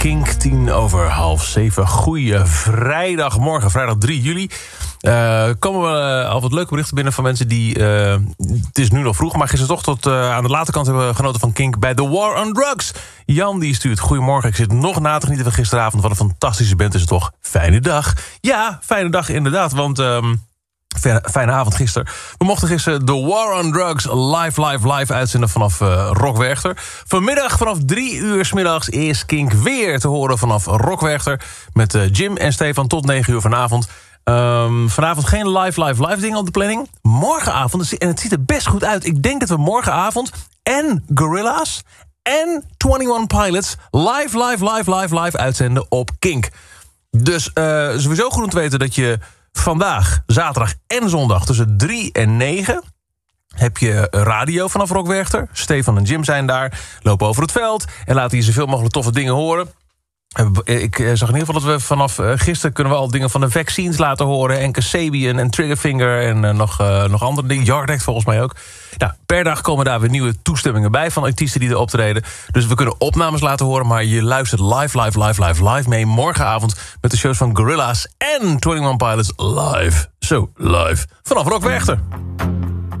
Kink, 7:10. Goeie vrijdagmorgen, vrijdag 3 juli. Komen we al wat leuke berichten binnen van mensen die... het is nu nog vroeg, maar gisteren toch tot aan de late kant hebben genoten van Kink bij The War on Drugs. Jan die stuurt: goedemorgen, ik zit nog na te genieten van gisteravond. Wat een fantastische band is het toch. Fijne dag. Ja, fijne dag inderdaad, want... fijne avond gisteren. We mochten gisteren The War on Drugs live uitzenden vanaf Rock Werchter. Vanmiddag vanaf 3 uur 's middags is Kink weer te horen vanaf Rock Werchter. Met Jim en Stefan tot 9 uur vanavond. Vanavond geen live ding op de planning. Morgenavond, en het ziet er best goed uit. Ik denk dat we morgenavond en Gorillaz en 21 Pilots live uitzenden op Kink. Dus sowieso goed om te weten dat je... vandaag, zaterdag en zondag tussen 3 en 9... heb je radio vanaf Rock Werchter. Stefan en Jim zijn daar, lopen over het veld... en laten je zoveel mogelijk toffe dingen horen. Ik zag in ieder geval dat we vanaf gisteren... kunnen we al dingen van de vaccines laten horen... en Kasabian en Triggerfinger en nog andere dingen. Yard Act volgens mij ook. Nou, per dag komen daar weer nieuwe toestemmingen bij... van artiesten die er optreden. Dus we kunnen opnames laten horen... maar je luistert live mee morgenavond... met de shows van Gorillaz en 21 Pilots live. Zo, live. Vanaf Rock Werchter.